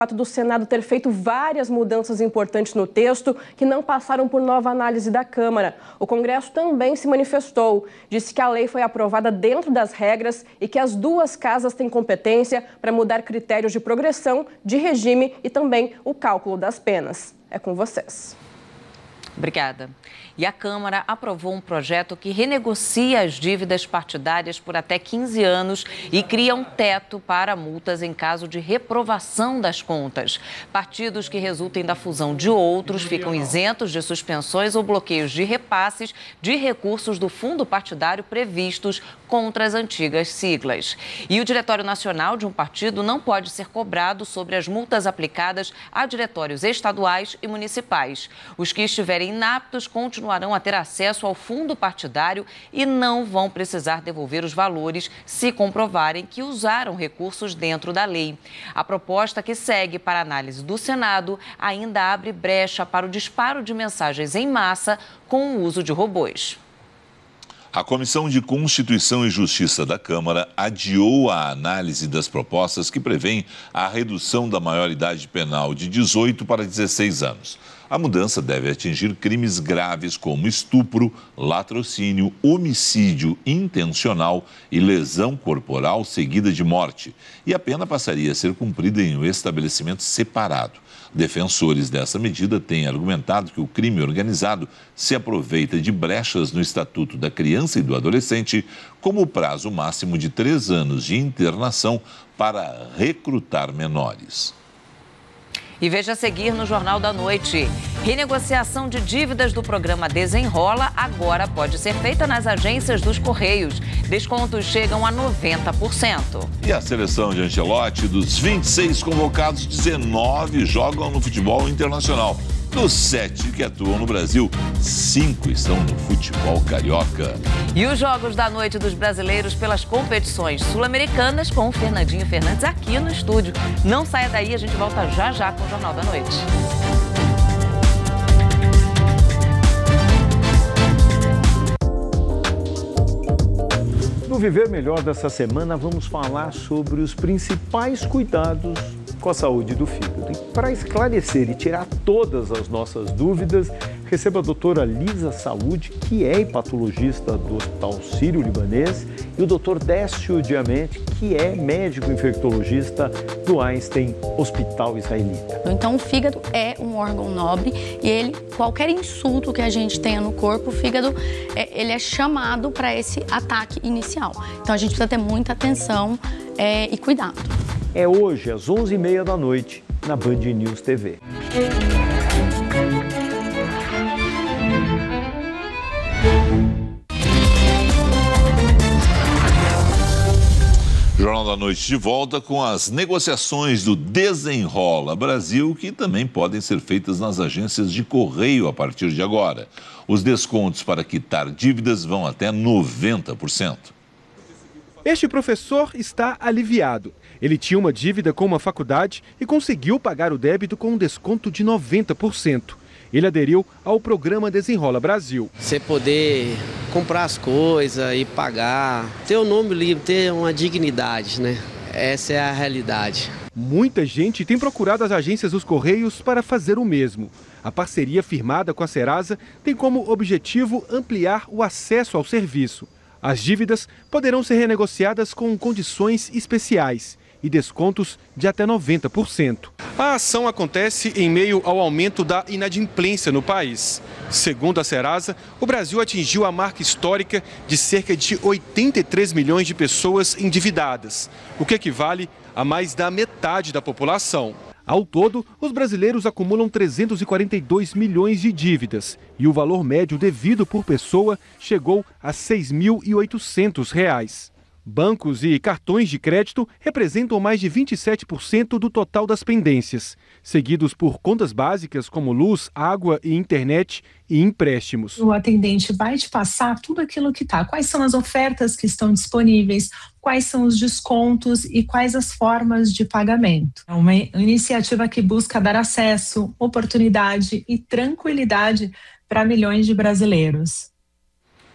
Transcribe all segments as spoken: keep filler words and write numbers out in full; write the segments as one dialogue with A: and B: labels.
A: O fato do Senado ter feito várias mudanças importantes no texto que não passaram por nova análise da Câmara. O Congresso também se manifestou, disse que a lei foi aprovada dentro das regras e que as duas casas têm competência para mudar critérios de progressão, de regime e também o cálculo das penas. É com vocês.
B: Obrigada. E a Câmara aprovou um projeto que renegocia as dívidas partidárias por até quinze anos e cria um teto para multas em caso de reprovação das contas. Partidos que resultem da fusão de outros ficam isentos de suspensões ou bloqueios de repasses de recursos do fundo partidário previstos contra as antigas siglas. E o Diretório Nacional de um partido não pode ser cobrado sobre as multas aplicadas a diretórios estaduais e municipais. Os que estiverem inaptos continuarão a ter acesso ao fundo partidário e não vão precisar devolver os valores se comprovarem que usaram recursos dentro da lei. A proposta, que segue para análise do Senado, ainda abre brecha para o disparo de mensagens em massa com o uso de robôs.
C: A Comissão de Constituição e Justiça da Câmara adiou a análise das propostas que prevêem a redução da maioridade penal de dezoito para dezesseis anos. A mudança deve atingir crimes graves como estupro, latrocínio, homicídio intencional e lesão corporal seguida de morte. E a pena passaria a ser cumprida em um estabelecimento separado. Defensores dessa medida têm argumentado que o crime organizado se aproveita de brechas no Estatuto da Criança e do Adolescente, como o prazo máximo de três anos de internação para recrutar menores.
B: E veja a seguir no Jornal da Noite. Renegociação de dívidas do programa Desenrola agora pode ser feita nas agências dos Correios. Descontos chegam a noventa por cento.
C: E a seleção de Ancelotti, dos vinte e seis convocados, dezenove jogam no futebol internacional. Dos sete que atuam no Brasil, cinco estão no futebol carioca.
B: E os Jogos da Noite dos brasileiros pelas competições sul-americanas com o Fernandinho Fernandes aqui no estúdio. Não saia daí, a gente volta já já com o Jornal da Noite.
D: No Viver Melhor dessa semana, vamos falar sobre os principais cuidados com a saúde do fígado. E para esclarecer e tirar todas as nossas dúvidas, receba a doutora Lisa Saúde, que é hepatologista do Hospital Sírio-Libanês, e o doutor Décio Diamante, que é médico infectologista do Einstein Hospital Israelita.
E: Então, o fígado é um órgão nobre e ele, qualquer insulto que a gente tenha no corpo, o fígado é, ele é chamado para esse ataque inicial. Então, a gente precisa ter muita atenção é, e cuidado.
D: É hoje, às onze e meia da noite, na Band News T V.
C: Jornal da Noite de volta com as negociações do Desenrola Brasil, que também podem ser feitas nas agências de correio a partir de agora. Os descontos para quitar dívidas vão até noventa por cento.
F: Este professor está aliviado. Ele tinha uma dívida com uma faculdade e conseguiu pagar o débito com um desconto de noventa por cento. Ele aderiu ao programa Desenrola Brasil.
G: Você poder comprar as coisas e pagar, ter o nome livre, ter uma dignidade, né? Essa é a realidade.
F: Muita gente tem procurado as agências dos Correios para fazer o mesmo. A parceria firmada com a Serasa tem como objetivo ampliar o acesso ao serviço. As dívidas poderão ser renegociadas com condições especiais e descontos de até noventa por cento. A ação acontece em meio ao aumento da inadimplência no país. Segundo a Serasa, o Brasil atingiu a marca histórica de cerca de oitenta e três milhões de pessoas endividadas, o que equivale a mais da metade da população. Ao todo, os brasileiros acumulam trezentos e quarenta e dois milhões de dívidas e o valor médio devido por pessoa chegou a seis mil e oitocentos reais. Bancos e cartões de crédito representam mais de vinte e sete por cento do total das pendências, seguidos por contas básicas como luz, água e internet e empréstimos.
H: O atendente vai te passar tudo aquilo que está. Quais são as ofertas que estão disponíveis, quais são os descontos e quais as formas de pagamento. É uma iniciativa que busca dar acesso, oportunidade e tranquilidade para milhões de brasileiros.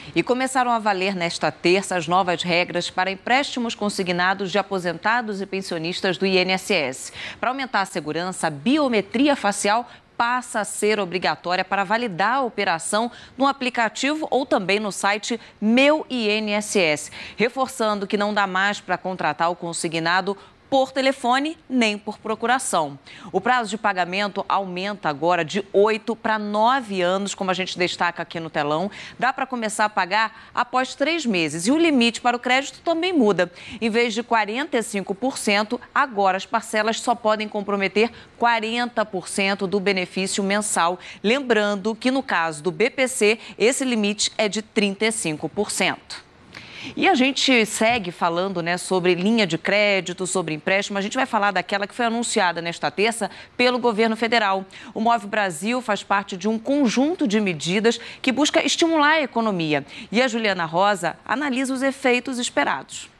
B: E começaram a valer nesta terça as novas regras para empréstimos consignados de aposentados e pensionistas do I N S S. Para aumentar a segurança, a biometria facial passa a ser obrigatória para validar a operação no aplicativo ou também no site Meu I N S S, reforçando que não dá mais para contratar o consignado por telefone nem por procuração. O prazo de pagamento aumenta agora de oito para nove anos, como a gente destaca aqui no telão. Dá para começar a pagar após três meses. E o limite para o crédito também muda. Em vez de quarenta e cinco por cento, agora as parcelas só podem comprometer quarenta por cento do benefício mensal. Lembrando que no caso do B P C, esse limite é de trinta e cinco por cento. E a gente segue falando, né, sobre linha de crédito, sobre empréstimo. A gente vai falar daquela que foi anunciada nesta terça pelo governo federal. O Move Brasil faz parte de um conjunto de medidas que busca estimular a economia. E a Juliana Rosa analisa os efeitos esperados.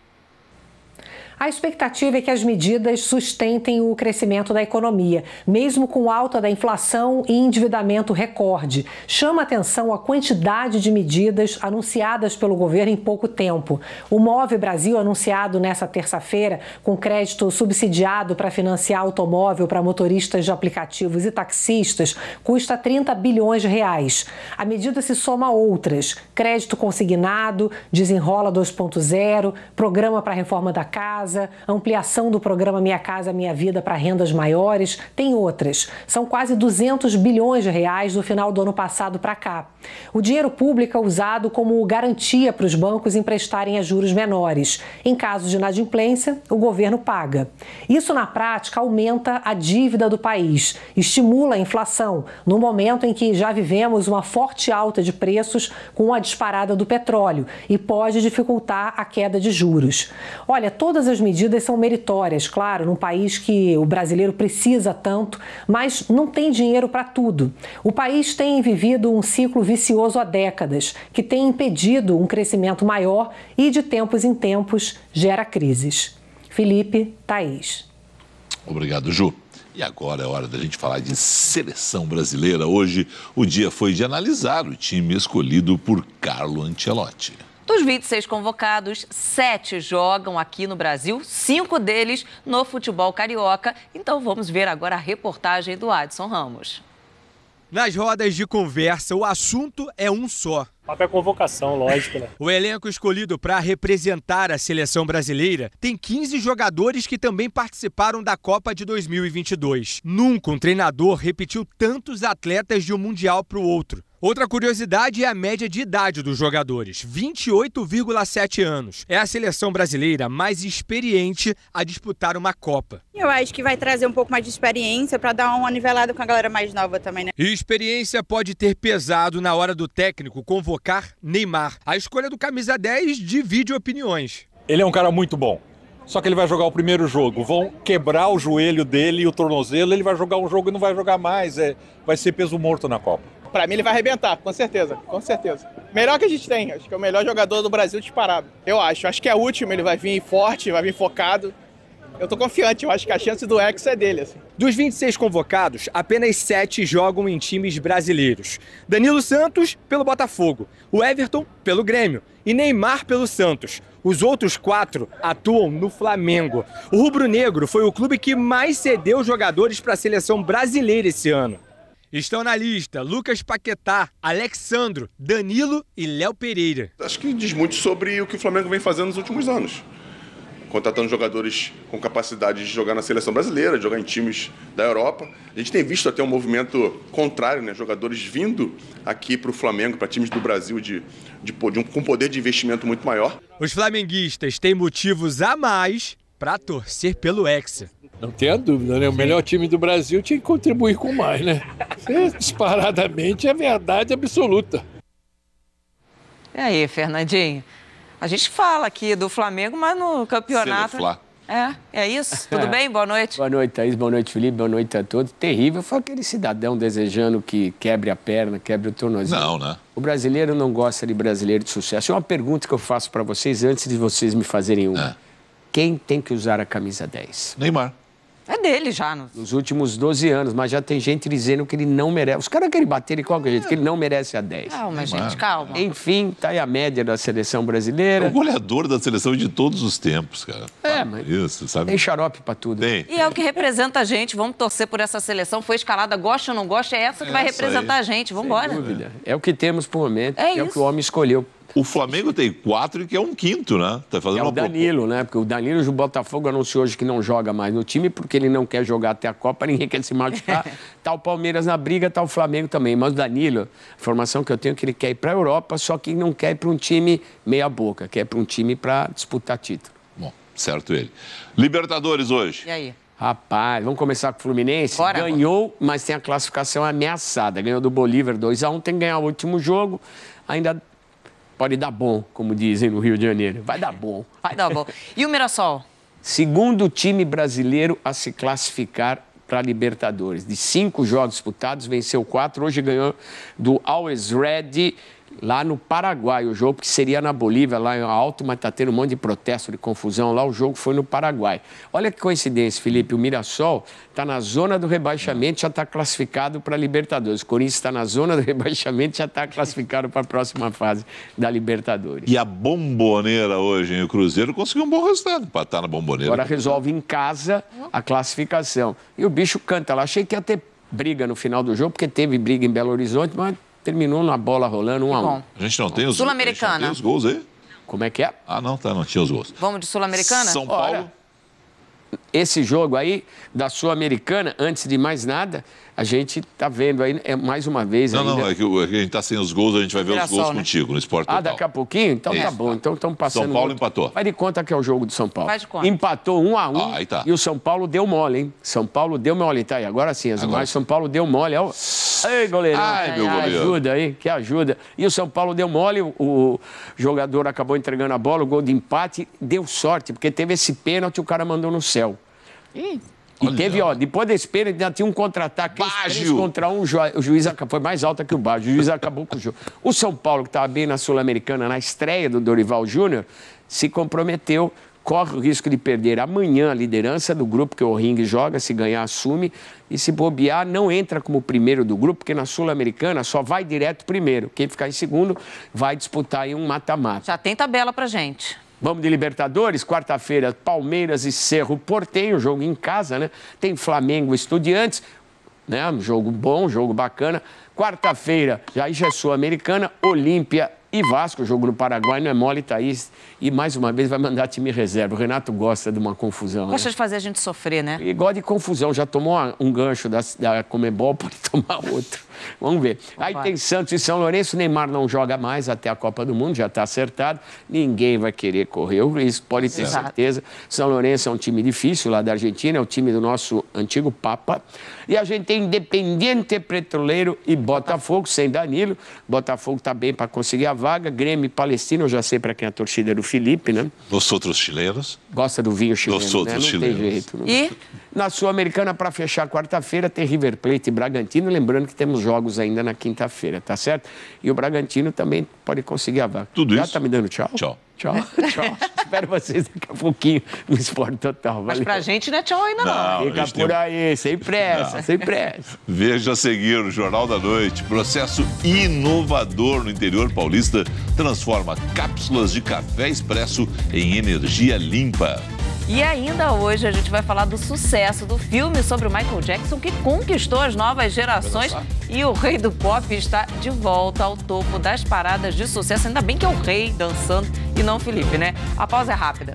I: A expectativa é que as medidas sustentem o crescimento da economia, mesmo com alta da inflação e endividamento recorde. Chama atenção a quantidade de medidas anunciadas pelo governo em pouco tempo. O Move Brasil, anunciado nesta terça-feira, com crédito subsidiado para financiar automóvel para motoristas de aplicativos e taxistas, custa trinta bilhões de reais. A medida se soma a outras: crédito consignado, Desenrola dois ponto zero, programa para a reforma da casa, ampliação do programa Minha Casa Minha Vida para rendas maiores, tem outras. São quase duzentos bilhões de reais do final do ano passado para cá. O dinheiro público é usado como garantia para os bancos emprestarem a juros menores. Em caso de inadimplência, o governo paga. Isso, na prática, aumenta a dívida do país, estimula a inflação, no momento em que já vivemos uma forte alta de preços com a disparada do petróleo e pode dificultar a queda de juros. Olha, todas as medidas são meritórias, claro, num país que o brasileiro precisa tanto, mas não tem dinheiro para tudo. O país tem vivido um ciclo vicioso há décadas, que tem impedido um crescimento maior e, de tempos em tempos, gera crises. Felipe, Thaís.
C: Obrigado, Ju. E agora é hora da gente falar de seleção brasileira. Hoje o dia foi de analisar o time escolhido por Carlo Ancelotti.
B: Dos vinte e seis convocados, sete jogam aqui no Brasil, cinco deles no futebol carioca. Então vamos ver agora a reportagem do Adson Ramos.
J: Nas rodas de conversa, o assunto é um só.
K: Papel convocação, lógico, né?
J: O elenco escolhido para representar a seleção brasileira tem quinze jogadores que também participaram da Copa de dois mil e vinte e dois. Nunca um treinador repetiu tantos atletas de um mundial para o outro. Outra curiosidade é a média de idade dos jogadores, vinte e oito vírgula sete anos. É a seleção brasileira mais experiente a disputar uma Copa.
L: Eu acho que vai trazer um pouco mais de experiência para dar uma nivelada com a galera mais nova também, né?
J: E experiência pode ter pesado na hora do técnico convocar Neymar. A escolha do camisa dez divide opiniões.
K: Ele é um cara muito bom. Só que ele vai jogar o primeiro jogo, vão quebrar o joelho dele e o tornozelo, ele vai jogar um jogo e não vai jogar mais, é, vai ser peso morto na Copa.
M: Pra mim ele vai arrebentar, com certeza, com certeza. Melhor que a gente tem, acho que é o melhor jogador do Brasil disparado. Eu acho, acho que é o último, ele vai vir forte, vai vir focado. Eu tô confiante, eu acho que a chance do Hexa é dele, assim.
J: Dos vinte e seis convocados, apenas sete jogam em times brasileiros. Danilo Santos, pelo Botafogo. O Everton, pelo Grêmio. E Neymar, pelo Santos. Os outros quatro atuam no Flamengo. O rubro-negro foi o clube que mais cedeu jogadores para a seleção brasileira esse ano. Estão na lista Lucas Paquetá, Alexandro, Danilo e Léo Pereira.
N: Acho que diz muito sobre o que o Flamengo vem fazendo nos últimos anos. Contratando jogadores com capacidade de jogar na seleção brasileira, de jogar em times da Europa. A gente tem visto até um movimento contrário, né? Jogadores vindo aqui para o Flamengo, para times do Brasil de, de, de um, com poder de investimento muito maior.
J: Os flamenguistas têm motivos a mais para torcer pelo Hexa.
O: Não tenha dúvida, né? O melhor time do Brasil tinha que contribuir com mais, né? Isso, disparadamente, é verdade absoluta.
B: E aí, Fernandinho? A gente fala aqui do Flamengo, mas no campeonato... É, é isso? Tudo bem? Boa noite.
P: Boa noite, Thaís. Boa noite, Felipe. Boa noite a todos. Terrível foi aquele cidadão desejando que quebre a perna, quebre o tornozelo.
C: Não, né?
P: O brasileiro não gosta de brasileiro de sucesso. É uma pergunta que eu faço para vocês antes de vocês me fazerem uma. É. Quem tem que usar a camisa dez?
C: Neymar.
B: É dele já. No...
P: Nos últimos doze anos, mas já tem gente dizendo que ele não merece. Os caras querem bater de qualquer jeito, que ele não merece a dez.
B: Calma, gente, calma.
P: Enfim, tá aí a média da seleção brasileira.
C: É o goleador da seleção de todos os tempos, cara.
P: É, mas
C: isso, sabe?
P: Tem xarope pra tudo.
C: Tem.
B: E é o que representa a gente. Vamos torcer por essa seleção. Foi escalada, gosta ou não gosta, é essa que vai representar a gente. Vamos embora.
P: Sem dúvida. É o que temos por momento,
B: é,
P: é o que o homem escolheu.
C: O Flamengo tem quatro e que é um quinto, né? Tá fazendo
P: é o
C: uma
P: Danilo, né? Porque o Danilo, o Botafogo anunciou hoje que não joga mais no time porque ele não quer jogar até a Copa, ninguém quer se machucar. Tá o Palmeiras na briga, tá o Flamengo também. Mas o Danilo, a informação que eu tenho é que ele quer ir para a Europa, só que não quer ir para um time meia boca, quer ir para um time para disputar título.
C: Bom, certo ele. Libertadores hoje.
B: E aí?
P: Rapaz, vamos começar com o Fluminense?
B: Bora,
P: Ganhou, bora. Mas tem a classificação ameaçada. Ganhou do Bolívar dois a um, tem que ganhar o último jogo. Ainda pode dar bom, como dizem no Rio de Janeiro. Vai dar bom.
B: Vai dar bom. E o Mirassol?
P: Segundo time brasileiro a se classificar para a Libertadores. De cinco jogos disputados, venceu quatro. Hoje ganhou do Always Ready, lá no Paraguai. O jogo que seria na Bolívia, lá em Alto, mas está tendo um monte de protesto, de confusão lá. O jogo foi no Paraguai. Olha que coincidência, Felipe. O Mirassol está na zona do rebaixamento, já está classificado para a Libertadores. O Corinthians está na zona do rebaixamento, já está classificado para a próxima fase da Libertadores.
C: E a Bomboneira hoje, hein? O Cruzeiro conseguiu um bom resultado, empatar na Bomboneira.
P: Agora resolve em casa a classificação. E o bicho canta lá. Achei que ia ter briga no final do jogo, porque teve briga em Belo Horizonte, mas terminou na bola rolando um a um.
C: A gente não tem os,
B: Sul-Americana.
C: tem os gols aí?
P: Como é que é?
C: Ah, não, tá, não tinha os gols.
B: Vamos de Sul-Americana?
C: São Paulo.
P: Ora, esse jogo aí da Sul-Americana, antes de mais nada, a gente tá vendo aí, é mais uma vez
C: Não,
P: ainda...
C: não, é que, é que a gente tá sem os gols, a gente vai ver
B: Mirassol,
C: os gols
B: né?
C: contigo no Esporte Total.
P: Ah, daqui a pouquinho? Então
C: Isso.
P: tá bom. Então estamos passando...
C: São Paulo
P: outro...
C: empatou.
P: Vai de conta que é o jogo do São Paulo.
B: Faz de conta.
P: Empatou um a um
C: Ah, aí tá.
P: e o São Paulo deu mole, hein? São Paulo deu mole. Tá aí, agora sim, as
C: Agora.
P: imagens, São Paulo deu mole. Ó. Ei, goleirão.
C: Ai, meu
P: que
C: goleiro.
P: ajuda aí, que ajuda. E o São Paulo deu mole, o, o jogador acabou entregando a bola, o gol de empate, deu sorte, porque teve esse pênalti, o cara mandou no céu.
B: Ih.
P: E
C: Olha.
P: teve, ó, depois desse pênalti, ainda tinha um contra-ataque.
C: Baggio.
P: três contra um, o juiz, o juiz acabou- foi mais alta que o Baggio. O juiz acabou com o jogo. O São Paulo, que estava bem na Sul-Americana, na estreia do Dorival Júnior, se comprometeu, corre o risco de perder amanhã a liderança do grupo que o Ring joga, se ganhar, assume, e se bobear, não entra como primeiro do grupo, porque na Sul-Americana só vai direto primeiro. Quem ficar em segundo vai disputar em um mata-mata.
B: Já tem tabela pra gente.
P: Vamos de Libertadores, quarta-feira, Palmeiras e Cerro Porteño, jogo em casa, né? Tem Flamengo e Estudiantes, né? Um jogo bom, jogo bacana. Quarta-feira, já já é Sul-Americana, Olímpia e Vasco, jogo no Paraguai, não é mole, Thaís. E mais uma vez vai mandar time reserva. O Renato gosta de uma confusão, né?
B: Gosta de fazer a gente sofrer, né?
P: E gosta de confusão, já tomou uma- um gancho da, da Comebol, pode tomar outro. Vamos ver. Aí
B: Vai.
P: tem Santos e São Lourenço, Neymar não joga mais até a Copa do Mundo, já está acertado. Ninguém vai querer correr o risco, pode ter
B: Exato.
P: certeza. São Lourenço é um time difícil lá da Argentina, é o time do nosso antigo Papa. E a gente tem Independiente Petroleiro e Botafogo, sem Danilo. Botafogo está bem para conseguir a vaga. Grêmio e Palestino, eu já sei para quem é a torcida do Felipe, né?
C: Os outros chilenos.
P: Gosta do vinho chileno,
C: Dos
P: né?
C: outros
P: Não
C: chilenos.
P: tem jeito. Não.
B: E
P: Na Sul-Americana, para fechar quarta-feira, tem River Plate e Bragantino. Lembrando que temos jogos ainda na quinta-feira, tá certo? E o Bragantino também pode conseguir a vaga.
C: Tudo
P: Já
C: isso?
P: tá me dando tchau?
C: Tchau.
P: Tchau, tchau. Espero vocês daqui a pouquinho no Esporte Total.
B: mas
P: Valeu.
B: pra gente não é tchau ainda não.
C: Não. a
P: Fica
C: gente
P: por
C: tem-
P: aí, sem pressa,
C: Não.
P: sem pressa.
C: Veja a seguir o Jornal da Noite. Processo inovador no interior paulista transforma cápsulas de café expresso em energia limpa.
B: E ainda hoje a gente vai falar do sucesso do filme sobre o Michael Jackson, que conquistou as novas gerações. E o rei do pop está de volta ao topo das paradas de sucesso. Ainda bem que é o rei dançando e não o Felipe, né? A pausa é rápida.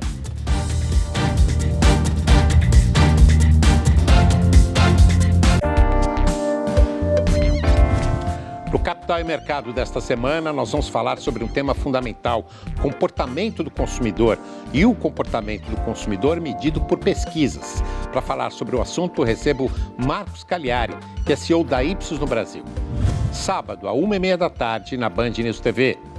Q: No Capital e Mercado desta semana, nós vamos falar sobre um tema fundamental, comportamento do consumidor e o comportamento do consumidor medido por pesquisas. Para falar sobre o assunto, eu recebo Marcos Cagliari, que é C E O da Ipsos no Brasil. Sábado, à uma e meia da tarde, na Band News T V.